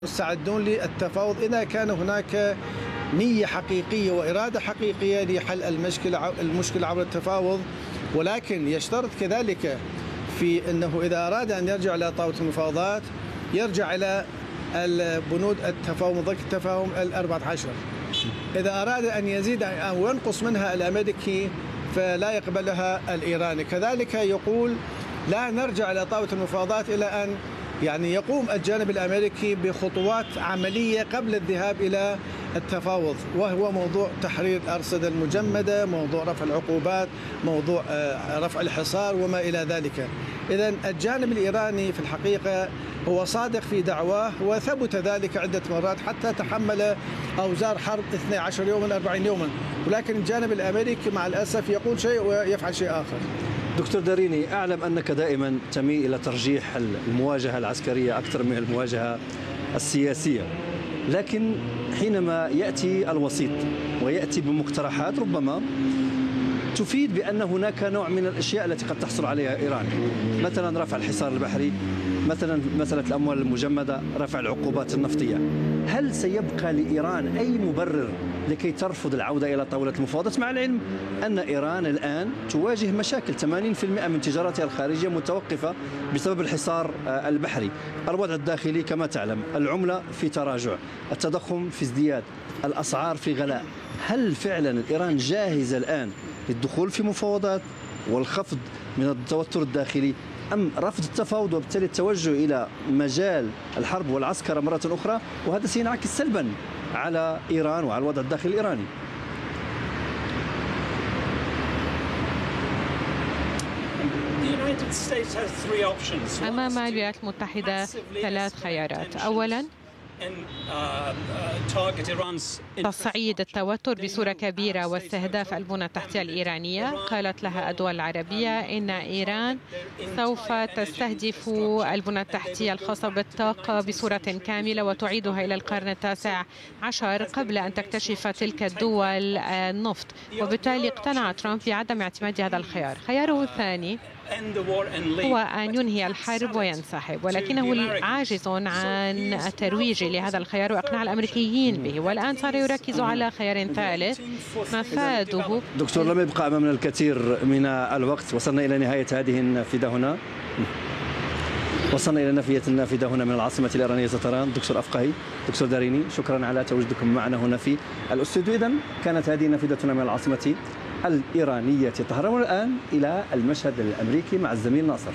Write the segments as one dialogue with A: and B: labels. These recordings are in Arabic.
A: مستعدون للتفاوض إذا كان هناك نية حقيقية وإرادة حقيقية لحل المشكلة عبر التفاوض، ولكن يشترط كذلك في أنه إذا أراد أن يرجع إلى طاولة المفاوضات يرجع إلى البنود التفاهم 14. إذا أراد أن يزيد أو ينقص منها الأمريكي فلا يقبلها الإيراني. كذلك يقول لا نرجع إلى طاولة المفاوضات إلى أن يقوم الجانب الأمريكي بخطوات عملية قبل الذهاب إلى التفاوض، وهو موضوع تحرير الأرصدة المجمدة، موضوع رفع العقوبات، موضوع رفع الحصار وما إلى ذلك. إذن الجانب الإيراني في الحقيقة هو صادق في دعواه، وثبت ذلك عدة مرات حتى تحمل أوزار حرب 12 يوما 40 يوما، ولكن الجانب الأمريكي مع الأسف يقول شيء ويفعل شيء آخر.
B: دكتور داريني، أعلم أنك دائما تميل إلى ترجيح المواجهة العسكرية أكثر من المواجهة السياسية، لكن حينما يأتي الوسيط ويأتي بمقترحات ربما تفيد بأن هناك نوع من الأشياء التي قد تحصل عليها إيران، مثلا رفع الحصار البحري، مثلا مسألة الأموال المجمدة، رفع العقوبات النفطية، هل سيبقى لإيران أي مبرر لكي ترفض العودة إلى طاولة المفاوضات، مع العلم أن إيران الآن تواجه مشاكل 80% من تجارتها الخارجية متوقفة بسبب الحصار البحري، الوضع الداخلي كما تعلم، العملة في تراجع، التضخم في ازدياد، الأسعار في غلاء. هل فعلا إيران جاهزة الآن للدخول في مفاوضات والخفض من التوتر الداخلي، أم رفض التفاوض وبالتالي التوجه إلى مجال الحرب والعسكرة مرة أخرى، وهذا سينعكس سلبا على إيران وعلى الوضع الداخلي الإيراني؟
C: أمام الولايات المتحدة 3 خيارات. أولا، تصعيد التوتر بصورة كبيرة واستهداف البنى التحتية الإيرانية. قالت لها الدول العربية إن إيران سوف تستهدف البنى التحتية الخاصة بالطاقة بصورة كاملة وتعيدها إلى القرن ال19 قبل أن تكتشف تلك الدول النفط، وبالتالي اقتنع ترامب بعدم اعتماد هذا الخيار. خياره الثاني هو أن ينهي الحرب وينسحب، ولكنه عاجز عن الترويج لهذا الخيار وإقناع الأمريكيين به، والآن صار يركز على خيار ثالث مفاده.
B: دكتور، لم يبقى أمامنا الكثير من الوقت، وصلنا إلى نهاية هذه النافذة هنا، وصلنا إلى النافذة هنا من العاصمة الإيرانية طهران. دكتور أفقهي، دكتور داريني، شكرا على تواجدكم معنا هنا في الاستوديو. إذن كانت هذه نافذتنا من العاصمة الإيرانية طهران، والآن إلى المشهد الأمريكي مع الزميل ناصر.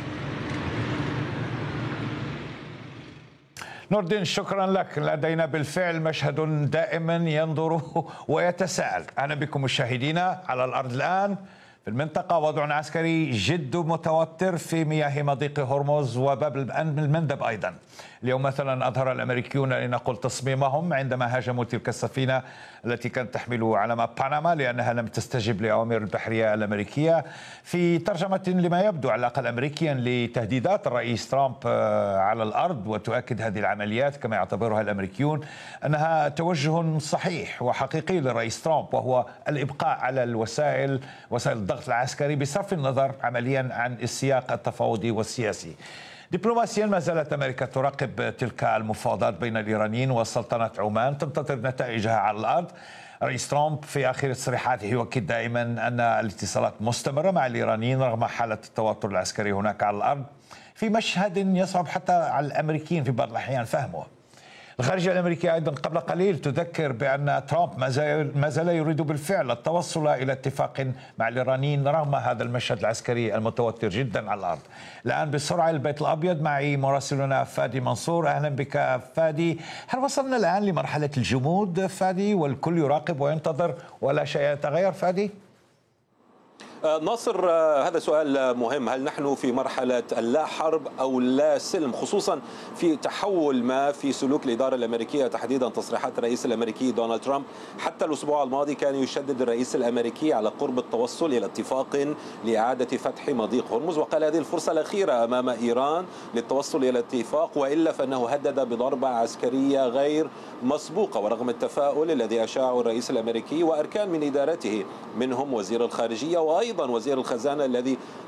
D: نور الدين، شكرا لك. لدينا بالفعل مشهد دائما ينظر ويتساءل. أهلا بكم مشاهدينا. على الأرض الآن في المنطقة وضع عسكري جد متوتر في مياه مضيق هرمز وباب المندب أيضا. اليوم مثلا أظهر الأمريكيون لنقل تصميمهم عندما هاجموا تلك السفينة التي كانت تحمل علم بنما لأنها لم تستجب لأوامر البحرية الأمريكية، في ترجمة لما يبدو على الأقل أمريكيا لتهديدات الرئيس ترامب على الأرض. وتؤكد هذه العمليات كما يعتبرها الأمريكيون أنها توجه صحيح وحقيقي للرئيس ترامب، وهو الإبقاء على وسائل الضغط العسكري بصرف النظر عمليا عن السياق التفاوضي والسياسي. دبلوماسيا ما زالت أمريكا تراقب تلك المفاوضات بين الإيرانيين وسلطنة عمان، تنتظر نتائجها على الأرض. رئيس ترامب في آخر تصريحاته يؤكد دائما أن الاتصالات مستمرة مع الإيرانيين رغم حالة التوتر العسكري هناك على الأرض، في مشهد يصعب حتى على الأمريكيين في بعض الأحيان فهمه. الخارجية الأمريكية أيضا قبل قليل تذكر بأن ترامب ما زال يريد بالفعل التوصل إلى اتفاق مع الإيرانيين رغم هذا المشهد العسكري المتوتر جدا على الأرض. الآن بسرعة البيت الأبيض معي مراسلنا فادي منصور. أهلا بك فادي. هل وصلنا الآن لمرحلة الجمود فادي والكل يراقب وينتظر ولا شيء يتغير فادي؟
E: ناصر، هذا سؤال مهم. هل نحن في مرحلة لا حرب أو لا سلم، خصوصا في تحول ما في سلوك الإدارة الأمريكية، تحديدا تصريحات الرئيس الأمريكي دونالد ترامب. حتى الأسبوع الماضي كان يشدد الرئيس الأمريكي على قرب التوصل إلى اتفاق لإعادة فتح مضيق هرمز، وقال هذه الفرصة الأخيرة أمام إيران للتوصل إلى اتفاق، وإلا فإنه هدد بضربة عسكرية غير مسبوقة. ورغم التفاؤل الذي أشاعه الرئيس الأمريكي وأركان من إدارته منهم وزير الخارجية وأيضا وزير الخزانة الذي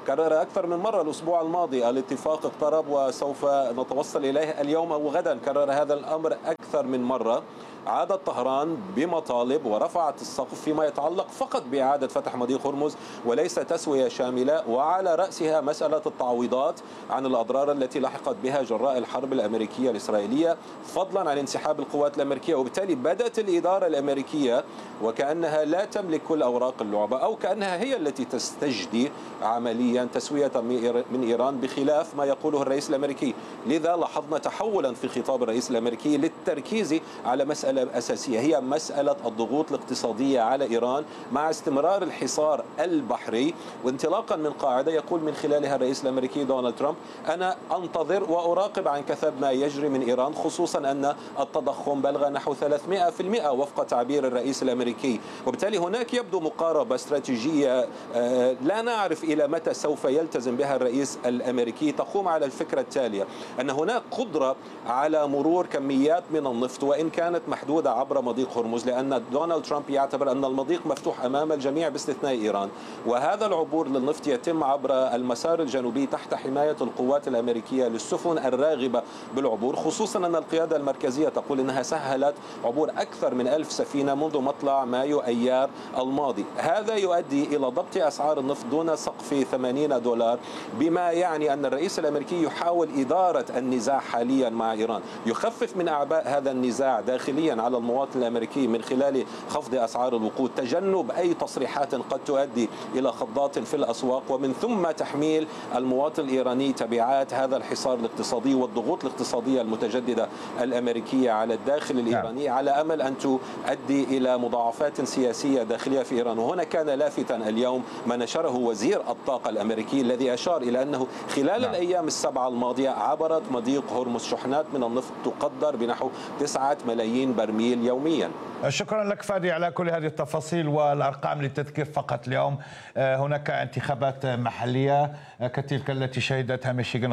E: كرر أكثر من مرة الأسبوع الماضي الاتفاق اقترب وسوف نتوصل إليه اليوم أو غدا. كرر هذا الأمر أكثر من مرة. عادت طهران بمطالب ورفعت السقف فيما يتعلق فقط بإعادة فتح مضيق هرمز وليس تسوية شاملة، وعلى رأسها مسألة التعويضات عن الأضرار التي لحقت بها جراء الحرب الأمريكية الإسرائيلية، فضلا عن انسحاب القوات الأمريكية. وبالتالي بدأت الإدارة الأمريكية وكأنها لا تملك كل أوراق اللعبة، أو كأنها هي التي تستجدي عمليا تسوية من إيران بخلاف ما يقوله الرئيس الأمريكي. لذا لاحظنا تحولا في خطاب الرئيس الأمريكي للتركيز على مسألة أساسية، هي مسألة الضغوط الاقتصادية على إيران مع استمرار الحصار البحري، وانطلاقا من قاعدة يقول من خلالها الرئيس الأمريكي دونالد ترامب: أنا أنتظر وأراقب عن كثب ما يجري من إيران، خصوصا أن التضخم بلغ نحو 300% وفق تعبير الرئيس الأمريكي. وبالتالي هناك يبدو مقاربة استراتيجية لا نعرف إلى متى سوف يلتزم بها الرئيس الأمريكي، تقوم على الفكرة التالية: أن هناك قدرة على مرور كميات من النفط وإن كانت محدودة عبر مضيق هرمز، لأن دونالد ترامب يعتبر أن المضيق مفتوح أمام الجميع باستثناء إيران، وهذا العبور للنفط يتم عبر المسار الجنوبي تحت حماية القوات الأمريكية للسفن الراغبة بالعبور، خصوصا أن القيادة المركزية تقول أنها سهلت عبور أكثر من 1000 سفينة منذ مطلع مايو أيار الماضي. هذا يؤدي إلى ضبط أسعار النفط دون سقف $80، بما يعني أن الرئيس الأمريكي يحاول إدارة النزاع حاليا مع إيران، يخفف من أعباء هذا النزاع داخليا على المواطن الأمريكي من خلال خفض أسعار الوقود، تجنب أي تصريحات قد تؤدي إلى خضات في الأسواق، ومن ثم تحميل المواطن الإيراني تبعات هذا الحصار الاقتصادي والضغوط الاقتصادية المتجددة الأمريكية على الداخل الإيراني، على أمل أن تؤدي إلى مضاعفات سياسية داخلية في إيران. وهنا كان لافتا اليوم ما نشره وزير الطاقة الأمريكي الذي أشار إلى أنه خلال الأيام السبعة الماضية عبرت مضيق هرمز شحنات من النفط تقدر بنحو 9 ملايين برميل يوميا.
D: شكرا لك فادي على كل هذه التفاصيل والأرقام. للتذكير فقط، اليوم هناك انتخابات محلية كتلك التي شهدتها ميشيغان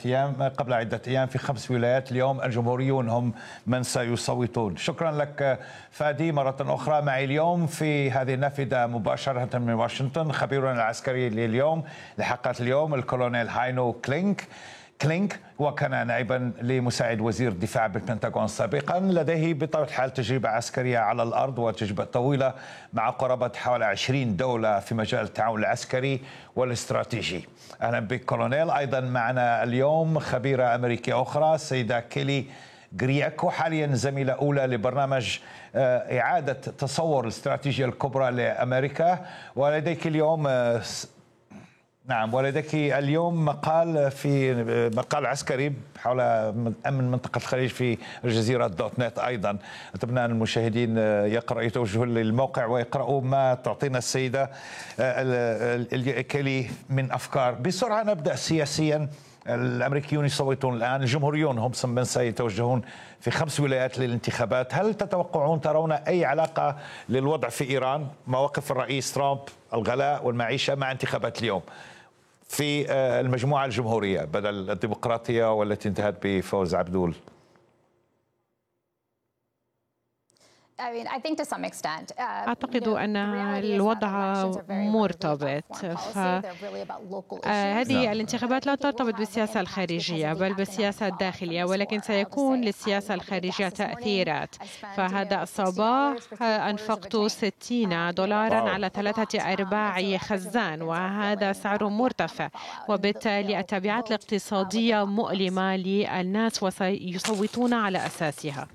D: قبل عدة أيام في 5 ولايات. اليوم الجمهوريون هم من سيصوتون. شكرا لك فادي مرة أخرى. معي اليوم في هذه النافذة مباشرة من واشنطن خبيرنا العسكري لليوم لحلقات اليوم الكولونيل هاينو كلينك، وكان نائبا لمساعد وزير الدفاع بالبنتاغون سابقا. لديه بطبيعة الحال تجربة عسكرية على الأرض وتجربة طويلة مع قرابة حوالي 20 دولة في مجال التعاون العسكري والاستراتيجي. أهلا بك كولونيل. أيضا معنا اليوم خبيرة أمريكية أخرى السيدة كيلي غرياكو، حاليا زميلة أولى لبرنامج إعادة تصور الاستراتيجية الكبرى لأمريكا. ولديك اليوم مقال عسكري حول أمن منطقة الخليج في الجزيرة .نت. أيضا أتمنى أن المشاهدين يتوجهوا للموقع ويقرأوا ما تعطينا السيدة كيلي من أفكار. بسرعة نبدأ سياسيا. الأمريكيون يصوتون الآن، الجمهوريون هم من سيتوجهون في 5 ولايات للانتخابات. هل ترون أي علاقة للوضع في إيران، مواقف الرئيس ترامب، الغلاء والمعيشة مع انتخابات اليوم في المجموعة الجمهورية بدل الديمقراطية والتي انتهت بفوز عبدول؟
C: أعتقد أن الوضع مرتبط، فهذه الانتخابات لا ترتبط بالسياسة الخارجية بل بالسياسة الداخلية، ولكن سيكون للسياسة الخارجية تأثيرات. فهذا الصباح أنفقت $60 على 3/4 خزان، وهذا سعر مرتفع، وبالتالي التبعات الاقتصادية مؤلمة للناس وسيصوتون على أساسها.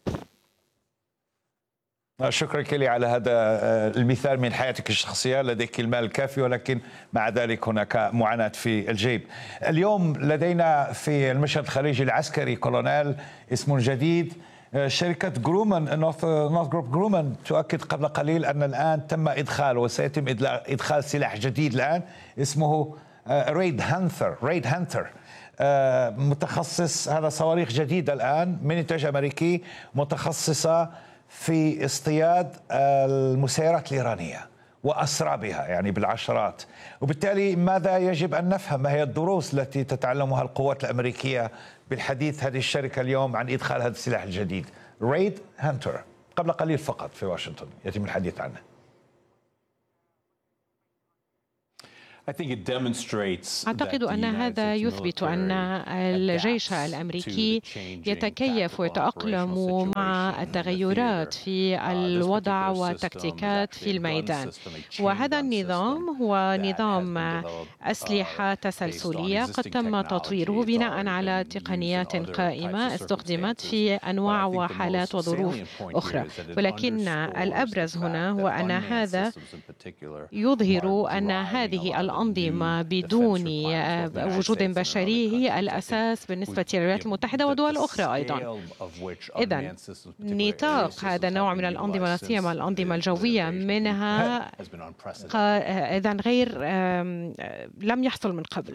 D: شكرا كلي على هذا المثال من حياتك الشخصية. لديك المال الكافي ولكن مع ذلك هناك معاناة في الجيب. اليوم لدينا في المشهد الخليجي العسكري كولونيل اسم جديد. شركة جرومان نورث جروب جرومان تؤكد قبل قليل أن الآن تم إدخال وسيتم إدخال سلاح جديد الآن اسمه ريد هانتر متخصص. هذا صواريخ جديدة الآن من إنتاج أمريكي متخصصة في اصطياد المسيرات الإيرانية وأسرابها يعني بالعشرات. وبالتالي ماذا يجب أن نفهم؟ ما هي الدروس التي تتعلمها القوات الأمريكية بالحديث هذه الشركة اليوم عن إدخال هذا السلاح الجديد ريد هانتر؟ قبل قليل فقط في واشنطن يتم الحديث عنه.
C: أعتقد أن هذا يثبت أن الجيش الأمريكي يتكيف ويتأقلم مع التغيرات في الوضع والتكتيكات في الميدان، وهذا النظام هو نظام أسلحة تسلسلية قد تم تطويره بناء على تقنيات قائمة استخدمت في أنواع وحالات وظروف أخرى، ولكن الأبرز هنا هو أن هذا يظهر أن هذه الأنظمة بدون وجود بشري هي الأساس بالنسبة للولايات المتحدة ودول أخرى أيضا. إذن نطاق هذا النوع من الأنظمة لا سيما الأنظمة الجوية منها إذن غير لم يحصل من قبل.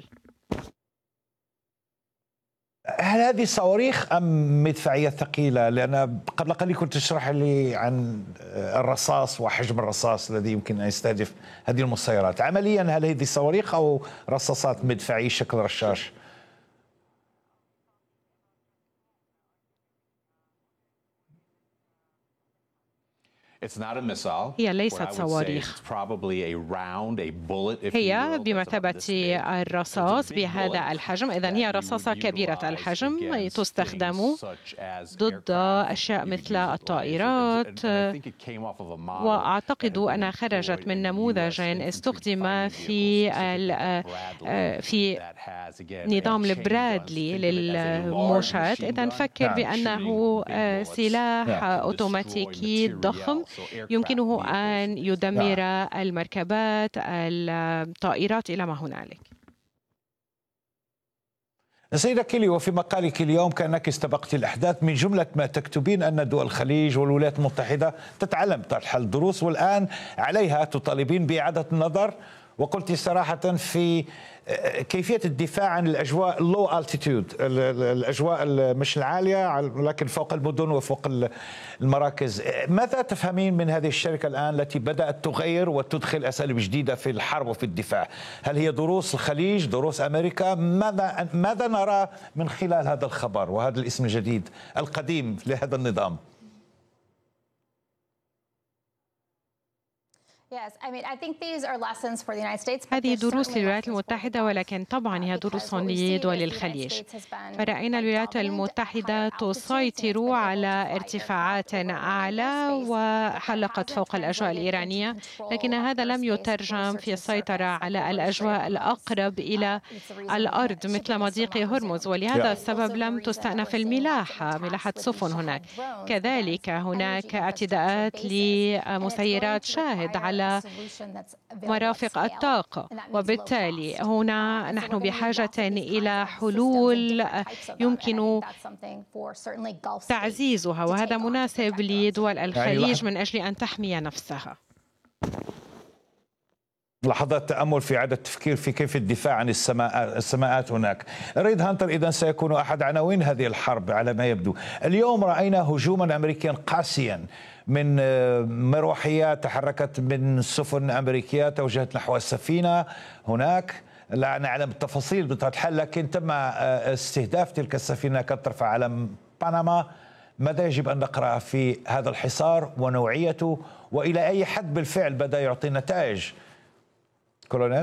D: هل هذه صواريخ أم مدفعية ثقيلة؟ لأن قبل قليل كنت تشرح لي عن الرصاص وحجم الرصاص الذي يمكن أن يستهدف هذه المسيرات. عمليا هل هذه صواريخ أو رصاصات مدفعية شكل رشاش؟
C: هي ليست صواريخ، هي بمثابة الرصاص بهذا الحجم. إذن هي رصاصة كبيرة الحجم تستخدم ضد أشياء مثل الطائرات، وأعتقد أنها خرجت من نموذج استخدم في نظام البرادلي للموشاة. إذن فكر بأنه سلاح أوتوماتيكي ضخم يمكنه أن يدمر المركبات، الطائرات إلى ما هنالك.
D: سيدة كيلي، وفي مقالك اليوم كأنك استبقت الأحداث، من جملة ما تكتبين أن دول الخليج والولايات المتحدة تتعلم طرح الدروس والآن عليها تطالبين بإعادة النظر، وقلت صراحة في كيفية الدفاع عن الأجواء low altitude، الأجواء مش العالية لكن فوق المدن وفوق المراكز. ماذا تفهمين من هذه الشركة الآن التي بدأت تغير وتدخل أساليب جديدة في الحرب وفي الدفاع؟ هل هي دروس الخليج، دروس أمريكا؟ ماذا نرى من خلال هذا الخبر وهذا الاسم الجديد القديم لهذا النظام؟
C: هذه دروس للولايات المتحدة، ولكن طبعا هي دروس لدول الخليج. فرأينا الولايات المتحدة تسيطر على ارتفاعات أعلى وحلقت فوق الأجواء الإيرانية، لكن هذا لم يترجم في السيطرة على الأجواء الأقرب إلى الأرض مثل مضيق هرمز، ولهذا السبب لم تستأنف ملاحة سفن هناك. كذلك هناك اعتداءات لمسيرات شاهد على مرافق الطاقة، وبالتالي هنا نحن بحاجة إلى حلول يمكن تعزيزها، وهذا مناسب لدول الخليج من أجل أن تحمي نفسها.
D: لحظات تأمل في إعادة التفكير في كيف الدفاع عن السماءات هناك. ريد هانتر إذن سيكون أحد عناوين هذه الحرب على ما يبدو. اليوم رأينا هجوما أمريكيا قاسيا من مروحيات تحركت من سفن أمريكية توجهت نحو السفينة هناك. لا نعلم التفاصيل بطبيعة الحال، لكن تم استهداف تلك السفينة كانت ترفع علم بنما. ماذا يجب أن نقرأ في هذا الحصار ونوعيته، وإلى أي حد بالفعل بدأ يعطي نتائج؟ كولونيل؟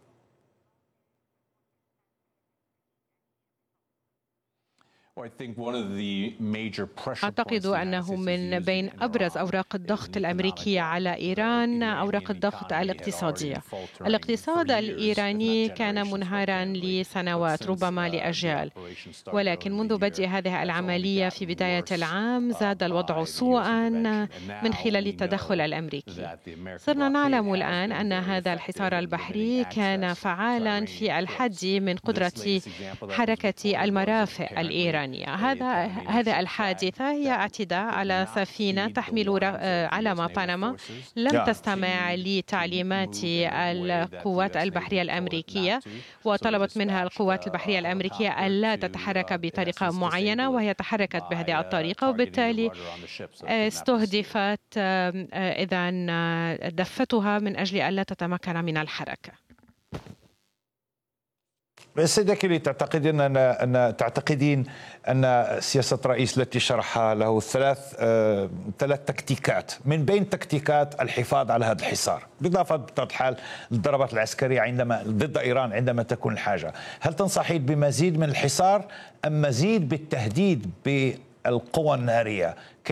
C: أعتقد أنه من بين أبرز أوراق الضغط الأمريكية على إيران أوراق الضغط الاقتصادية. الاقتصاد الإيراني كان منهارا لسنوات ربما لأجيال، ولكن منذ بدء هذه العملية في بداية العام زاد الوضع سوءا من خلال التدخل الأمريكي. صرنا نعلم الآن أن هذا الحصار البحري كان فعالا في الحد من قدرة حركة المرافق الإيرانية. هذا الحادثة هي اعتداء على سفينة تحمل علم بنما لم تستمع لتعليمات القوات البحرية الأمريكية، وطلبت منها القوات البحرية الأمريكية ألا تتحرك بطريقة معينة، وهي تحركت بهذه الطريقة، وبالتالي استهدفت إذن دفتها من أجل ألا تتمكن من الحركة.
D: سيدة كيلي، تعتقدين أن سياسة الرئيس التي شرحها له ثلاث تكتيكات، من بين تكتيكات الحفاظ على هذا الحصار بالإضافة بطبيعة الحال للضربات العسكرية ضد إيران عندما تكون الحاجة، هل تنصحين بمزيد من الحصار أم مزيد بالتهديد بالقوى النارية؟